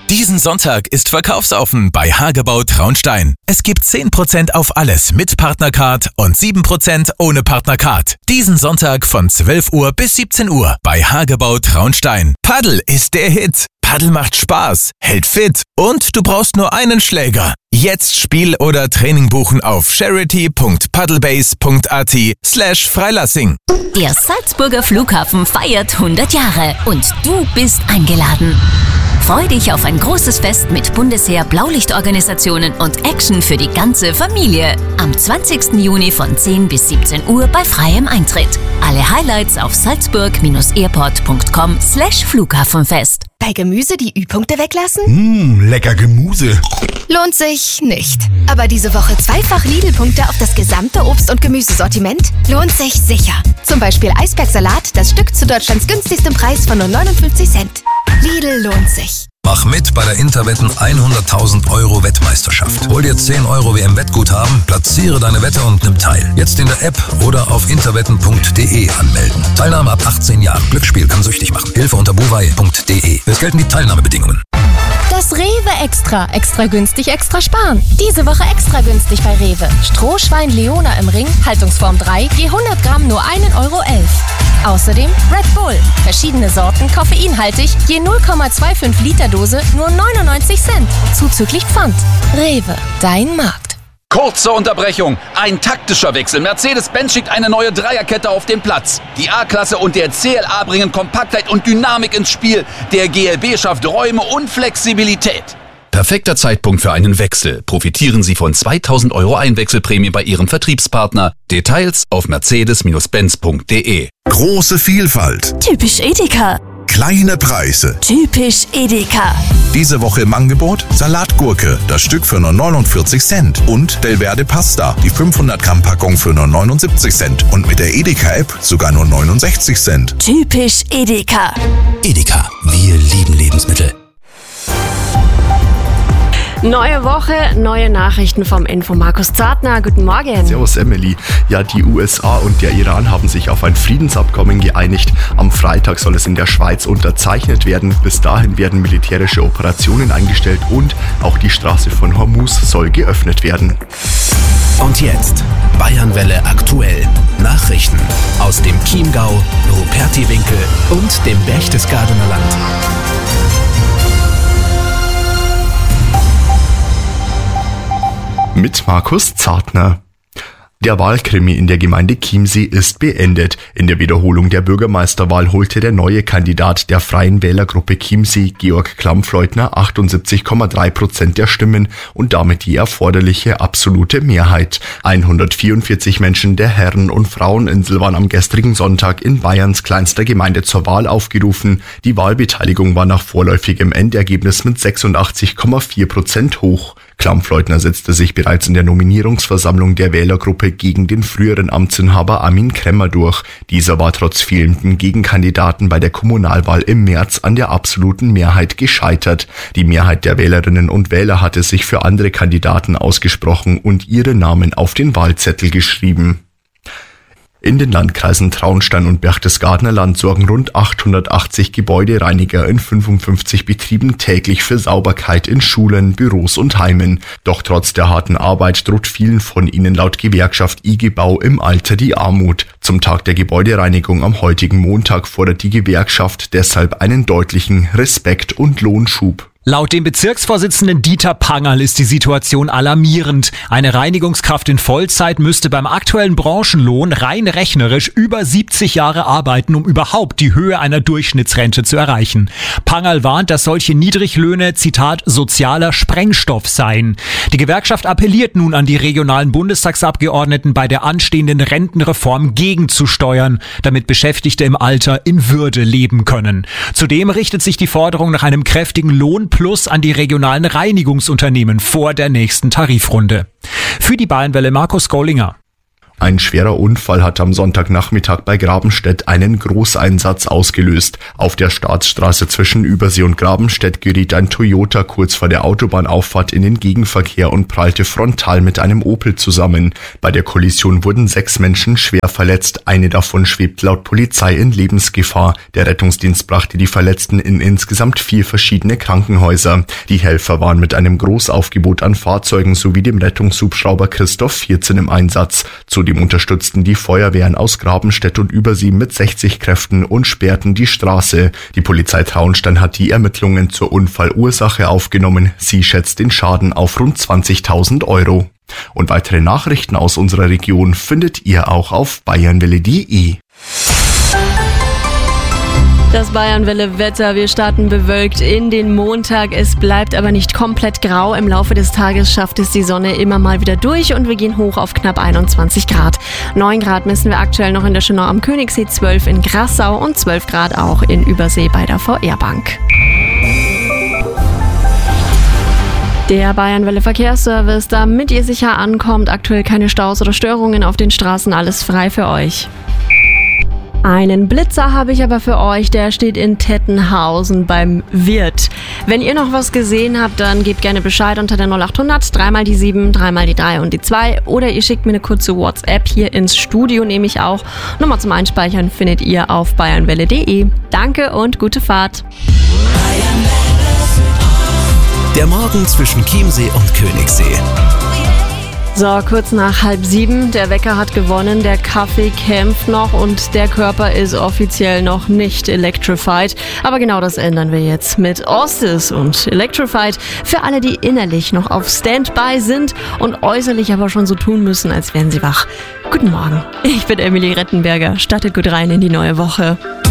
Diesen Sonntag ist verkaufsoffen bei Hagebau Traunstein. Es gibt 10% auf alles mit Partnercard und 7% ohne Partnercard. Diesen Sonntag von 12 Uhr bis 17 Uhr bei Hagebau Traunstein. Paddel ist der Hit. Paddel macht Spaß, hält fit und du brauchst nur einen Schläger. Jetzt Spiel oder Training buchen auf charity.paddlebase.at/Freilassing. Der Salzburger Flughafen feiert 100 Jahre und du bist eingeladen. Freu dich auf ein großes Fest mit Bundesheer, Blaulichtorganisationen und Action für die ganze Familie. Am 20. Juni von 10 bis 17 Uhr bei freiem Eintritt. Alle Highlights auf salzburg-airport.com/Flughafenfest. Bei Gemüse die Ü-Punkte weglassen? Lecker Gemüse. Lohnt sich nicht. Aber diese Woche zweifach Lidl-Punkte auf das gesamte Obst- und Gemüsesortiment? Lohnt sich sicher. Zum Beispiel Eisbergsalat, das Stück zu Deutschlands günstigstem Preis von nur 59 Cent. Lidl lohnt sich. Mach mit bei der Interwetten 100.000 Euro Wettmeisterschaft. Hol dir 10 Euro WM-Wettguthaben, platziere deine Wette und nimm teil. Jetzt in der App oder auf interwetten.de anmelden. Teilnahme ab 18 Jahren. Glücksspiel kann süchtig machen. Hilfe unter buwei.de. Es gelten die Teilnahmebedingungen. Das Rewe Extra. Extra günstig, extra sparen. Diese Woche extra günstig bei Rewe. Strohschwein Leona im Ring, Haltungsform 3, je 100 Gramm nur 1,11 Euro. Außerdem Red Bull. Verschiedene Sorten, koffeinhaltig, je 0,25 Liter Dose nur 99 Cent. Zuzüglich Pfand. Rewe, dein Markt. Kurze Unterbrechung. Ein taktischer Wechsel. Mercedes-Benz schickt eine neue Dreierkette auf den Platz. Die A-Klasse und der CLA bringen Kompaktheit und Dynamik ins Spiel. Der GLB schafft Räume und Flexibilität. Perfekter Zeitpunkt für einen Wechsel. Profitieren Sie von 2.000 Euro Einwechselprämie bei Ihrem Vertriebspartner. Details auf mercedes-benz.de. Große Vielfalt. Typisch Edeka. Kleine Preise. Typisch Edeka. Diese Woche im Angebot Salatgurke, das Stück für nur 49 Cent. Und Delverde Pasta, die 500 Gramm Packung für nur 79 Cent. Und mit der Edeka-App sogar nur 69 Cent. Typisch Edeka. Edeka, wir lieben Lebensmittel. Neue Woche, neue Nachrichten vom Info Markus Zartner. Guten Morgen. Servus Emily. Ja, die USA und der Iran haben sich auf ein Friedensabkommen geeinigt. Am Freitag soll es in der Schweiz unterzeichnet werden. Bis dahin werden militärische Operationen eingestellt und auch die Straße von Hormuz soll geöffnet werden. Und jetzt Bayernwelle aktuell. Nachrichten aus dem Chiemgau, Rupertiwinkel und dem Berchtesgadener Land. Mit Markus Zartner. Der Wahlkrimi in der Gemeinde Chiemsee ist beendet. In der Wiederholung der Bürgermeisterwahl holte der neue Kandidat der Freien Wählergruppe Chiemsee, Georg Klampfleutner, 78,3% der Stimmen und damit die erforderliche absolute Mehrheit. 144 Menschen der Herren- und Fraueninsel waren am gestrigen Sonntag in Bayerns kleinster Gemeinde zur Wahl aufgerufen. Die Wahlbeteiligung war nach vorläufigem Endergebnis mit 86,4% hoch. Klampfleutner setzte sich bereits in der Nominierungsversammlung der Wählergruppe gegen den früheren Amtsinhaber Armin Kremmer durch. Dieser war trotz fehlenden Gegenkandidaten bei der Kommunalwahl im März an der absoluten Mehrheit gescheitert. Die Mehrheit der Wählerinnen und Wähler hatte sich für andere Kandidaten ausgesprochen und ihre Namen auf den Wahlzettel geschrieben. In den Landkreisen Traunstein und Berchtesgadener Land sorgen rund 880 Gebäudereiniger in 55 Betrieben täglich für Sauberkeit in Schulen, Büros und Heimen. Doch trotz der harten Arbeit droht vielen von ihnen laut Gewerkschaft IG Bau im Alter die Armut. Zum Tag der Gebäudereinigung am heutigen Montag fordert die Gewerkschaft deshalb einen deutlichen Respekt- und Lohnschub. Laut dem Bezirksvorsitzenden Dieter Pangerl ist die Situation alarmierend. Eine Reinigungskraft in Vollzeit müsste beim aktuellen Branchenlohn rein rechnerisch über 70 Jahre arbeiten, um überhaupt die Höhe einer Durchschnittsrente zu erreichen. Pangerl warnt, dass solche Niedriglöhne, Zitat, sozialer Sprengstoff seien. Die Gewerkschaft appelliert nun an die regionalen Bundestagsabgeordneten, bei der anstehenden Rentenreform gegenzusteuern, damit Beschäftigte im Alter in Würde leben können. Zudem richtet sich die Forderung nach einem kräftigen Lohn Plus an die regionalen Reinigungsunternehmen vor der nächsten Tarifrunde. Für die Bayernwelle Markus Gollinger. Ein schwerer Unfall hat am Sonntagnachmittag bei Grabenstedt einen Großeinsatz ausgelöst. Auf der Staatsstraße zwischen Übersee und Grabenstedt geriet ein Toyota kurz vor der Autobahnauffahrt in den Gegenverkehr und prallte frontal mit einem Opel zusammen. Bei der Kollision wurden 6 Menschen schwer verletzt. Eine davon schwebt laut Polizei in Lebensgefahr. Der Rettungsdienst brachte die Verletzten in insgesamt 4 verschiedene Krankenhäuser. Die Helfer waren mit einem Großaufgebot an Fahrzeugen sowie dem Rettungshubschrauber Christoph 14 im Einsatz. Zudem unterstützten die Feuerwehren aus Grabenstedt und Übersee mit 60 Kräften und sperrten die Straße. Die Polizei Traunstein hat die Ermittlungen zur Unfallursache aufgenommen. Sie schätzt den Schaden auf rund 20.000 Euro. Und weitere Nachrichten aus unserer Region findet ihr auch auf bayernwelle.de. Das Bayernwelle-Wetter, wir starten bewölkt in den Montag. Es bleibt aber nicht komplett grau. Im Laufe des Tages schafft es die Sonne immer mal wieder durch und wir gehen hoch auf knapp 21 Grad. 9 Grad messen wir aktuell noch in der Schönau am Königssee, 12 in Grassau und 12 Grad auch in Übersee bei der VR-Bank. Der Bayernwelle-Verkehrsservice, damit ihr sicher ankommt, aktuell keine Staus oder Störungen auf den Straßen, alles frei für euch. Einen Blitzer habe ich aber für euch, der steht in Tettenhausen beim Wirt. Wenn ihr noch was gesehen habt, dann gebt gerne Bescheid unter der 0800 3 mal die 7, 3 mal die 3 und die 2 oder ihr schickt mir eine kurze WhatsApp hier ins Studio, nehme ich auch. Nummer zum Einspeichern findet ihr auf bayernwelle.de. Danke und gute Fahrt. Der Morgen zwischen Chiemsee und Königssee. So, kurz nach 6:30, der Wecker hat gewonnen, der Kaffee kämpft noch und der Körper ist offiziell noch nicht electrified. Aber genau das ändern wir jetzt mit Ostis und Electrified für alle, die innerlich noch auf Standby sind und äußerlich aber schon so tun müssen, als wären sie wach. Guten Morgen, ich bin Emily Rettenberger, startet gut rein in die neue Woche.